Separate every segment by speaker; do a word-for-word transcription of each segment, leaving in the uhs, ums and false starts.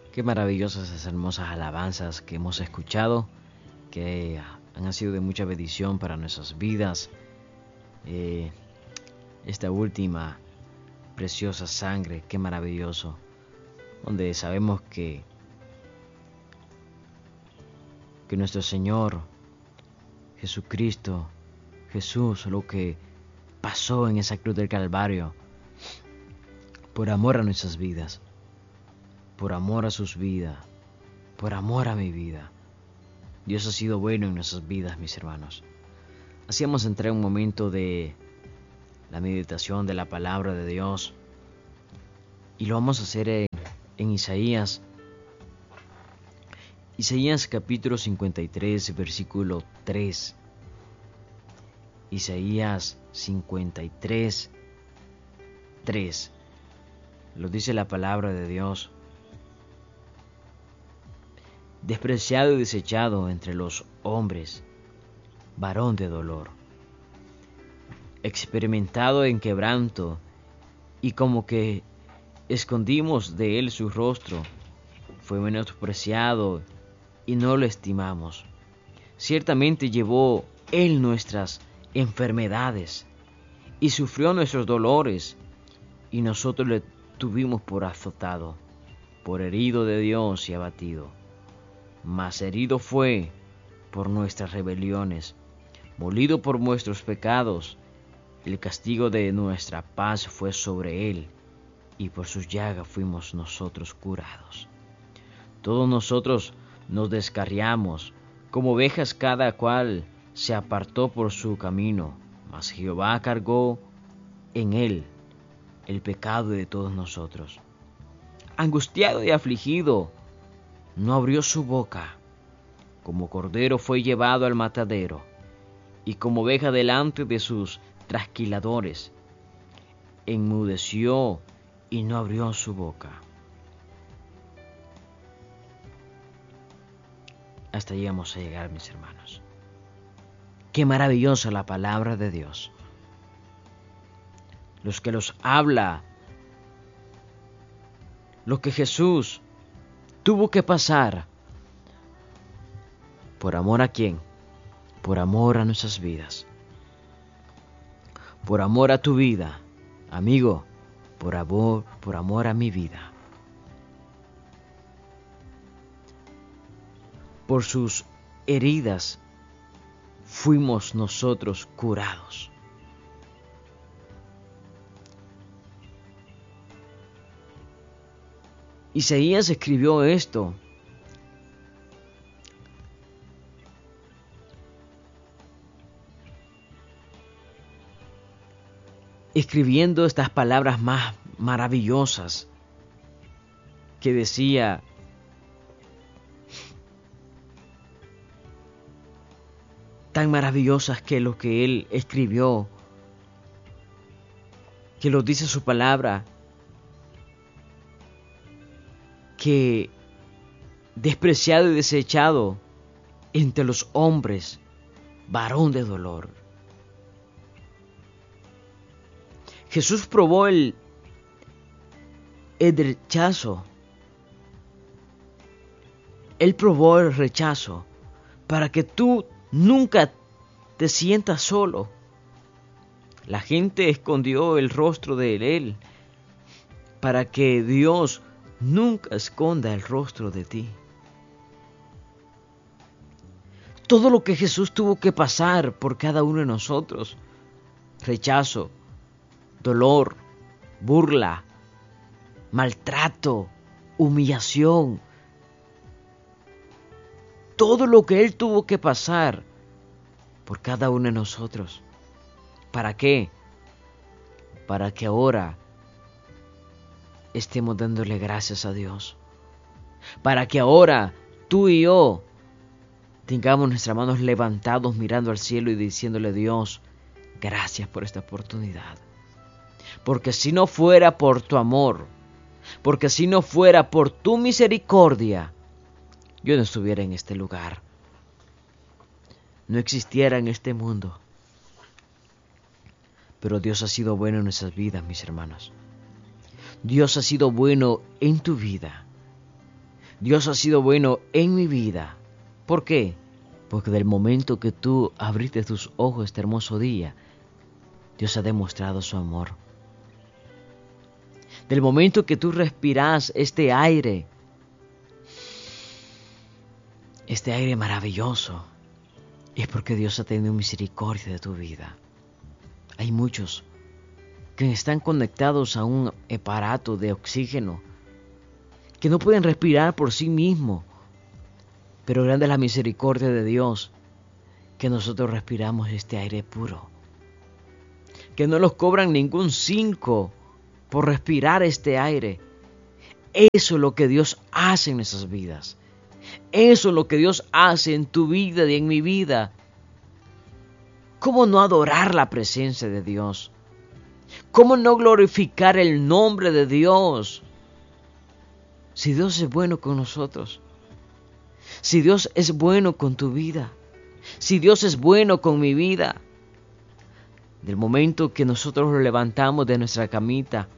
Speaker 1: Qué maravillosas esas hermosas alabanzas que hemos escuchado, que han sido de mucha bendición para nuestras vidas. Eh, esta última preciosa sangre, qué maravilloso, donde sabemos que, que nuestro Señor Jesucristo, Jesús, lo que pasó en esa cruz del Calvario, por amor a nuestras vidas, por amor a sus vidas, por amor a mi vida. Dios ha sido bueno en nuestras vidas, mis hermanos. Así vamos a entrar en un momento de la meditación de la palabra de Dios. Y lo vamos a hacer en, en Isaías. Isaías capítulo cincuenta y tres, versículo tres. Isaías cincuenta y tres, tres. Lo dice la palabra de Dios. Despreciado y desechado entre los hombres, varón de dolor, experimentado en quebranto, y como que escondimos de él su rostro, fue menospreciado y no lo estimamos. Ciertamente llevó él nuestras enfermedades y sufrió nuestros dolores, y nosotros le tuvimos por azotado, por herido de Dios y abatido. Mas herido fue por nuestras rebeliones, molido por nuestros pecados. El castigo de nuestra paz fue sobre él, y por sus llagas fuimos nosotros curados. Todos nosotros nos descarriamos, como ovejas cada cual se apartó por su camino, mas Jehová cargó en él el pecado de todos nosotros. Angustiado y afligido, no abrió su boca. Como cordero fue llevado al matadero, y como oveja delante de sus trasquiladores, enmudeció y no abrió su boca. Hasta allí vamos a llegar, mis hermanos. Qué maravillosa la palabra de Dios. Los que los habla, lo que Jesús tuvo que pasar. ¿Por amor a quién? Por amor a nuestras vidas. Por amor a tu vida, amigo. Por amor, por amor a mi vida. Por sus heridas fuimos nosotros curados. Isaías escribió esto escribiendo estas palabras más maravillosas que decía: tan maravillosas que lo que él escribió, que lo dice su palabra, que despreciado y desechado entre los hombres, varón de dolor. Jesús probó el, el rechazo. Él probó el rechazo para que tú nunca te sientas solo. La gente escondió el rostro de él para que Dios nunca esconda el rostro de ti. Todo lo que Jesús tuvo que pasar por cada uno de nosotros: rechazo, dolor, burla, maltrato, humillación. Todo lo que Él tuvo que pasar por cada uno de nosotros. ¿Para qué? Para que ahora estemos dándole gracias a Dios. Para que ahora tú y yo tengamos nuestras manos levantadas mirando al cielo y diciéndole: Dios, gracias por esta oportunidad. Porque si no fuera por tu amor, porque si no fuera por tu misericordia, yo no estuviera en este lugar, no existiera en este mundo. Pero Dios ha sido bueno en nuestras vidas, mis hermanos. Dios ha sido bueno en tu vida. Dios ha sido bueno en mi vida. ¿Por qué? Porque del momento que tú abriste tus ojos este hermoso día, Dios ha demostrado su amor. Del momento que tú respiras este aire, este aire maravilloso, es porque Dios ha tenido misericordia de tu vida. Hay muchos que están conectados a un aparato de oxígeno, que no pueden respirar por sí mismos, pero grande es la misericordia de Dios, que nosotros respiramos este aire puro, que no nos cobran ningún cinco por respirar este aire. Eso es lo que Dios hace en nuestras vidas. Eso es lo que Dios hace en tu vida y en mi vida. ¿Cómo no adorar la presencia de Dios? ¿Cómo no glorificar el nombre de Dios? Si Dios es bueno con nosotros, si Dios es bueno con tu vida, si Dios es bueno con mi vida, del momento que nosotros lo levantamos de nuestra camita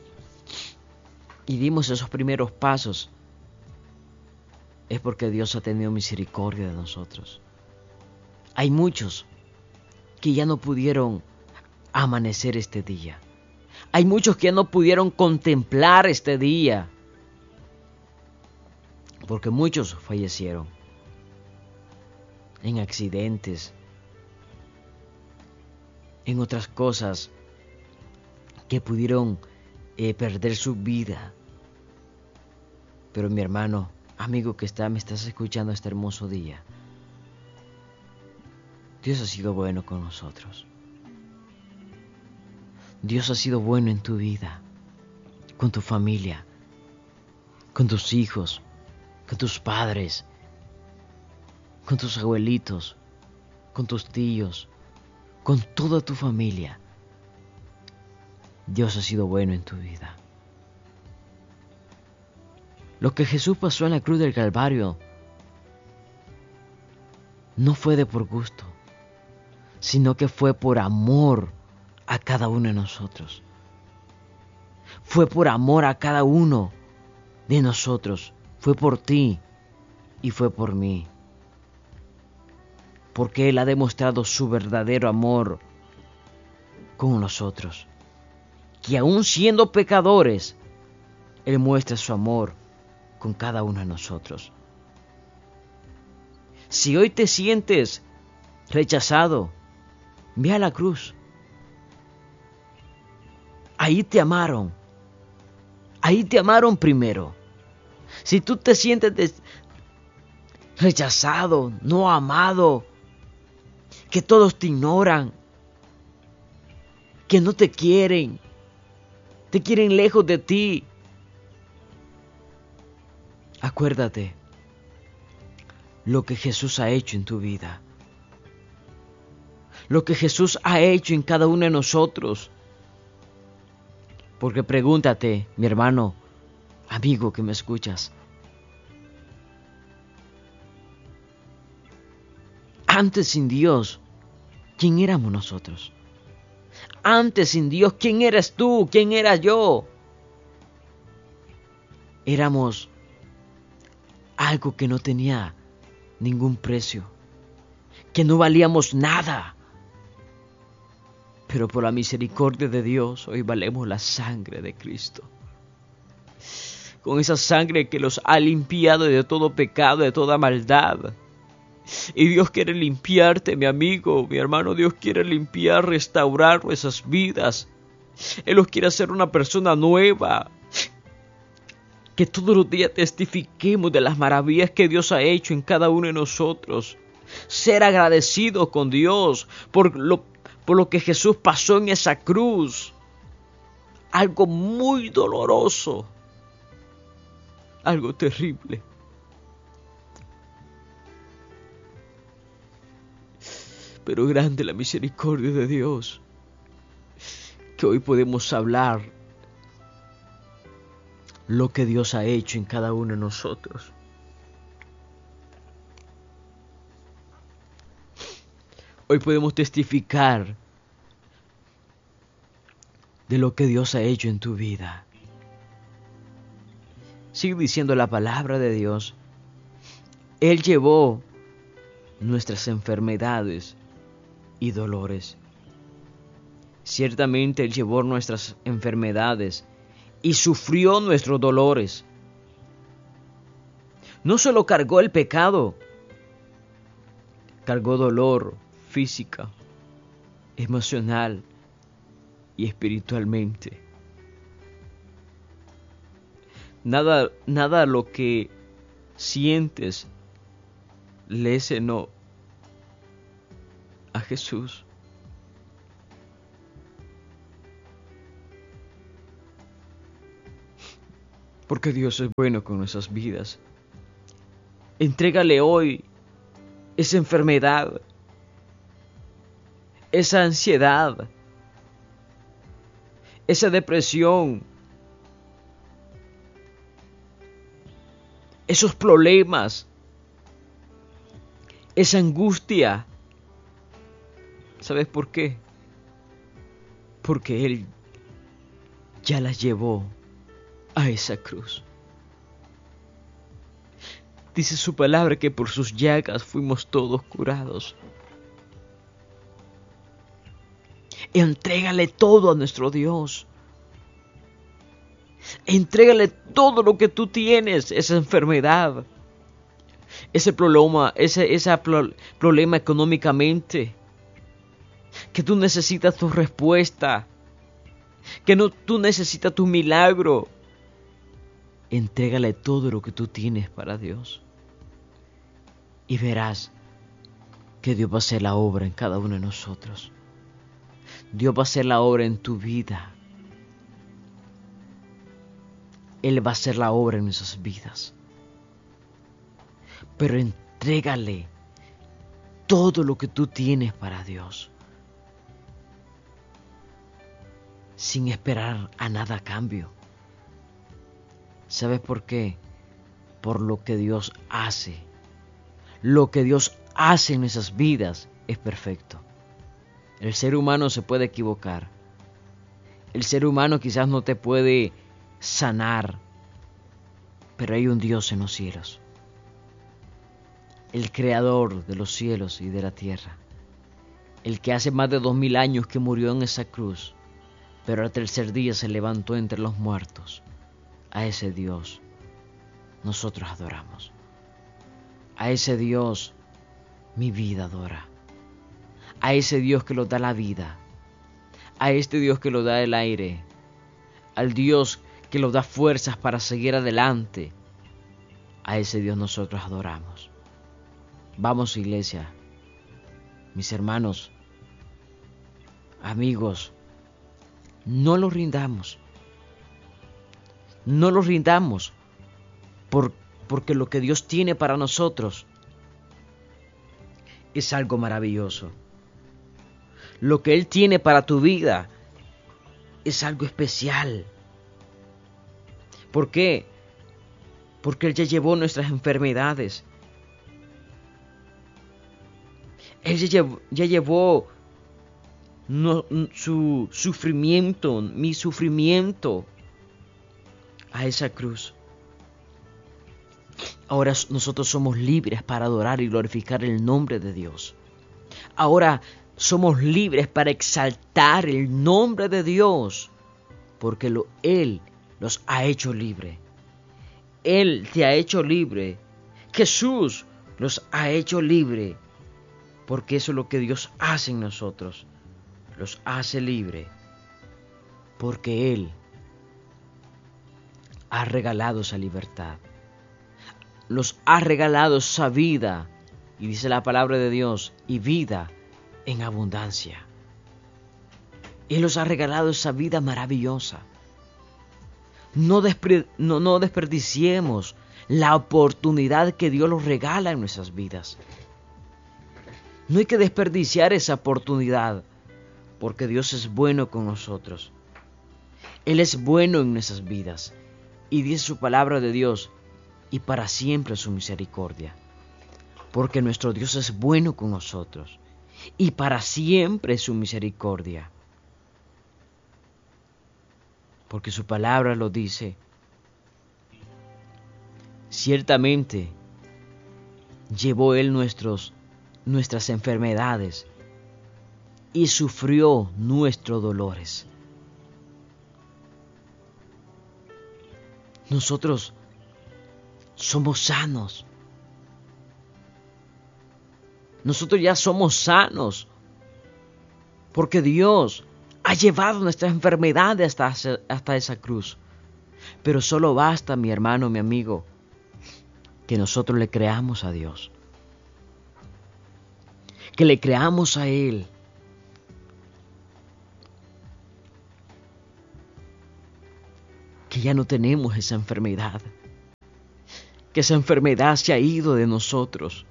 Speaker 1: y dimos esos primeros pasos, es porque Dios ha tenido misericordia de nosotros. Hay muchos que ya no pudieron amanecer este día. Hay muchos que ya no pudieron contemplar este día, porque muchos fallecieron en accidentes, en otras cosas que pudieron eh, perder su vida. Pero mi hermano, amigo que está, me estás escuchando este hermoso día, Dios ha sido bueno con nosotros. Dios ha sido bueno en tu vida, con tu familia, con tus hijos, con tus padres, con tus abuelitos, con tus tíos, con toda tu familia. Dios ha sido bueno en tu vida. Lo que Jesús pasó en la cruz del Calvario no fue de por gusto, sino que fue por amor a cada uno de nosotros. Fue por amor a cada uno de nosotros. Fue por ti y fue por mí. Porque Él ha demostrado su verdadero amor con nosotros. Que aún siendo pecadores, Él muestra su amor con cada uno de nosotros. Si hoy te sientes rechazado, ve a la cruz. Ahí te amaron. Ahí te amaron primero. Si tú te sientes des- rechazado, no amado, que todos te ignoran, que no te quieren, te quieren lejos de ti, acuérdate lo que Jesús ha hecho en tu vida, lo que Jesús ha hecho en cada uno de nosotros. Porque pregúntate, mi hermano, amigo que me escuchas, antes sin Dios, ¿quién éramos nosotros? Antes sin Dios, ¿quién eras tú? ¿Quién era yo? Éramos algo que no tenía ningún precio, que no valíamos nada. Pero por la misericordia de Dios, hoy valemos la sangre de Cristo. Con esa sangre que los ha limpiado de todo pecado, de toda maldad. Y Dios quiere limpiarte, mi amigo, mi hermano. Dios quiere limpiar, restaurar nuestras vidas. Él nos quiere hacer una persona nueva. Que todos los días testifiquemos de las maravillas que Dios ha hecho en cada uno de nosotros. Ser agradecidos con Dios por lo, por lo que Jesús pasó en esa cruz. Algo muy doloroso. Algo terrible. Pero grande la misericordia de Dios, que hoy podemos hablar lo que Dios ha hecho en cada uno de nosotros. Hoy podemos testificar de lo que Dios ha hecho en tu vida. Sigue diciendo la palabra de Dios. Él llevó nuestras enfermedades y dolores. Ciertamente Él llevó nuestras enfermedades y sufrió nuestros dolores. No solo cargó el pecado, cargó dolor física, emocional y espiritualmente. Nada, nada lo que sientes le cenó a Jesús. Porque Dios es bueno con nuestras vidas. Entrégale hoy esa enfermedad, esa ansiedad, esa depresión, esos problemas, esa angustia. ¿Sabes por qué? Porque Él ya las llevó a esa cruz. Dice su palabra que por sus llagas fuimos todos curados. Entrégale todo a nuestro Dios. Entrégale todo lo que tú tienes, esa enfermedad, ese problema, ese, ese problema económicamente, que tú necesitas tu respuesta, que no, tú necesitas tu milagro. Entrégale todo lo que tú tienes para Dios. Y verás que Dios va a hacer la obra en cada uno de nosotros. Dios va a hacer la obra en tu vida. Él va a hacer la obra en nuestras vidas. Pero entrégale todo lo que tú tienes para Dios. Sin esperar a nada a cambio. ¿Sabes por qué? Por lo que Dios hace. Lo que Dios hace en esas vidas es perfecto. El ser humano se puede equivocar. El ser humano quizás no te puede sanar. Pero hay un Dios en los cielos. El creador de los cielos y de la tierra. El que hace más de dos mil años que murió en esa cruz. Pero al tercer día se levantó entre los muertos. A ese Dios nosotros adoramos. A ese Dios mi vida adora. A ese Dios que lo da la vida. A este Dios que lo da el aire. Al Dios que lo da fuerzas para seguir adelante. A ese Dios nosotros adoramos. Vamos, iglesia, mis hermanos, amigos, no lo rindamos. No lo rindamos por, porque lo que Dios tiene para nosotros es algo maravilloso. Lo que Él tiene para tu vida es algo especial. ¿Por qué? Porque Él ya llevó nuestras enfermedades. Él ya llevó, ya llevó no, su sufrimiento, mi sufrimiento, a esa cruz. Ahora nosotros somos libres para adorar y glorificar el nombre de Dios. Ahora somos libres para exaltar el nombre de Dios, porque lo, Él los ha hecho libre. Él te ha hecho libre. Jesús los ha hecho libre, porque eso es lo que Dios hace en nosotros. Los hace libre, porque Él ha regalado esa libertad. Los ha regalado esa vida. Y dice la palabra de Dios, y vida en abundancia. Él los ha regalado esa vida maravillosa. No, despre, no, no desperdiciemos la oportunidad que Dios nos regala en nuestras vidas. No hay que desperdiciar esa oportunidad, porque Dios es bueno con nosotros. Él es bueno en nuestras vidas. Y dice su palabra de Dios, y para siempre su misericordia. Porque nuestro Dios es bueno con nosotros, y para siempre su misericordia. Porque su palabra lo dice, Ciertamente, llevó Él nuestros, nuestras enfermedades y sufrió nuestros dolores. Nosotros somos sanos. Nosotros ya somos sanos, porque Dios ha llevado nuestras enfermedades hasta, hasta esa cruz. Pero solo basta, mi hermano, mi amigo, que nosotros le creamos a Dios. Que le creamos a Él. Que ya no tenemos esa enfermedad. Que esa enfermedad se ha ido de nosotros.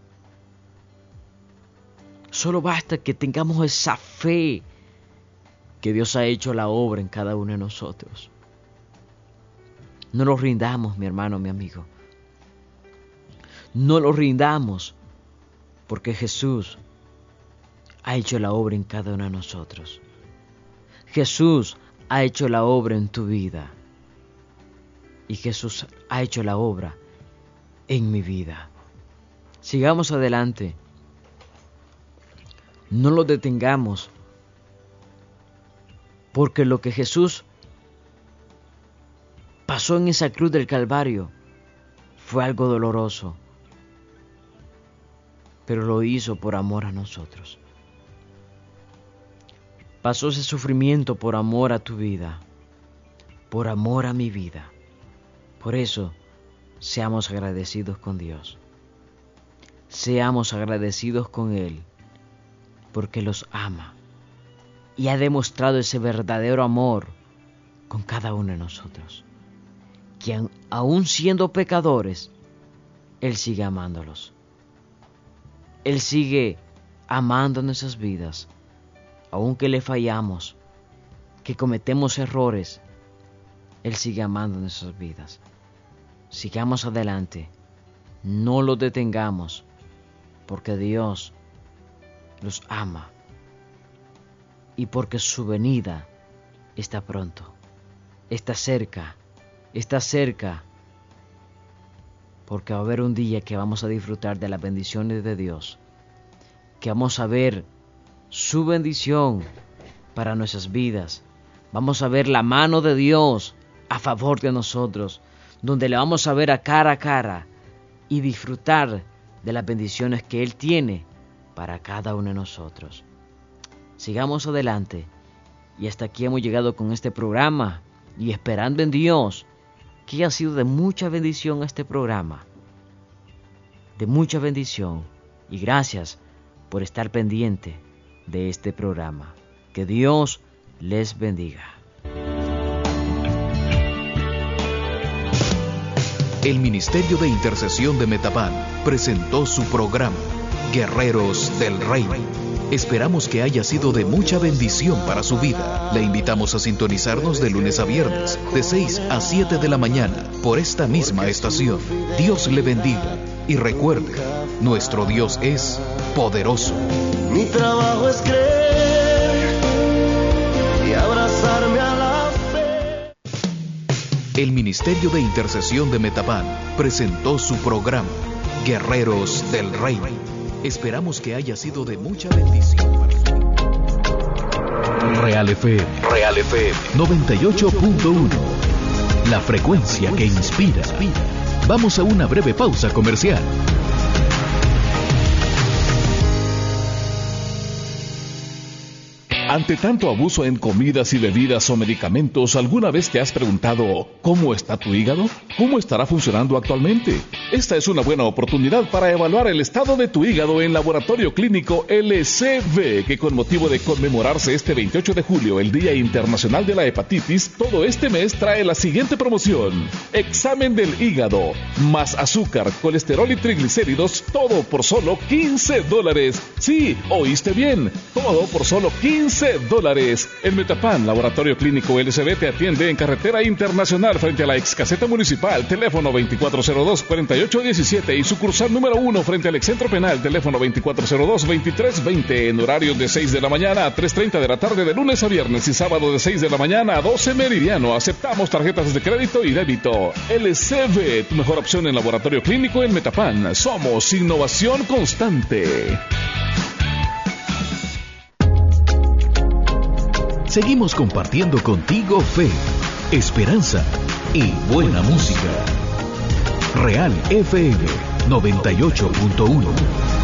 Speaker 1: Solo basta que tengamos esa fe que Dios ha hecho la obra en cada uno de nosotros. No nos rindamos, mi hermano, mi amigo. No nos rindamos, porque Jesús ha hecho la obra en cada uno de nosotros. Jesús ha hecho la obra en tu vida. Y Jesús ha hecho la obra en mi vida. Sigamos adelante. No lo detengamos, porque lo que Jesús pasó en esa cruz del Calvario fue algo doloroso, pero lo hizo por amor a nosotros. Pasó ese sufrimiento por amor a tu vida, por amor a mi vida. Por eso, seamos agradecidos con Dios. Seamos agradecidos con Él, porque los ama y ha demostrado ese verdadero amor con cada uno de nosotros. Que aun siendo pecadores, Él sigue amándolos. Él sigue amando nuestras vidas, aunque le fallamos, que cometemos errores, Él sigue amando nuestras vidas. Sigamos adelante, no lo detengamos, porque Dios los ama y porque su venida está pronto, está cerca, está cerca, porque va a haber un día que vamos a disfrutar de las bendiciones de Dios, que vamos a ver su bendición para nuestras vidas, vamos a ver la mano de Dios a favor de nosotros, donde le vamos a ver a cara a cara y disfrutar de las bendiciones que Él tiene para cada uno de nosotros. Sigamos adelante, y hasta aquí hemos llegado con este programa, y esperando en Dios que ha sido de mucha bendición este programa, de mucha bendición, y gracias por estar pendiente de este programa. Que Dios les bendiga.
Speaker 2: El Ministerio de Intercesión de Metapán presentó su programa Guerreros del Reino. Esperamos que haya sido de mucha bendición para su vida. Le invitamos a sintonizarnos de lunes a viernes, de seis a siete de la mañana, por esta misma estación. Dios le bendiga y recuerde, nuestro Dios es poderoso.
Speaker 3: Mi trabajo es creer y abrazarme a la fe.
Speaker 2: El Ministerio de Intercesión de Metapán presentó su programa Guerreros del Reino. Esperamos que haya sido de mucha bendición para su vida. Real F M, Real F M noventa y ocho punto uno. La frecuencia que inspira. Vamos a una breve pausa comercial.
Speaker 4: Ante tanto abuso en comidas y bebidas o medicamentos, ¿alguna vez te has preguntado cómo está tu hígado? ¿Cómo estará funcionando actualmente? Esta es una buena oportunidad para evaluar el estado de tu hígado en Laboratorio Clínico L C V, que con motivo de conmemorarse este veintiocho de julio, el Día Internacional de la Hepatitis, todo este mes trae la siguiente promoción. Examen del hígado, más azúcar, colesterol y triglicéridos, todo por solo quince dólares. Sí, oíste bien, todo por solo quince L C Dólares. El Metapan Laboratorio Clínico L C B te atiende en Carretera Internacional frente a la ex caseta municipal, teléfono veinticuatro cero dos, cuarenta y ocho diecisiete, y sucursal número uno frente al excentro penal, teléfono veinticuatro cero dos, veintitrés veinte, en horarios de seis de la mañana a tres treinta de la tarde de lunes a viernes y sábado de seis de la mañana a doce meridiano. Aceptamos tarjetas de crédito y débito. L C B, tu mejor opción en laboratorio clínico en Metapan. Somos innovación constante.
Speaker 2: Seguimos compartiendo contigo fe, esperanza y buena música. Real F M noventa y ocho punto uno.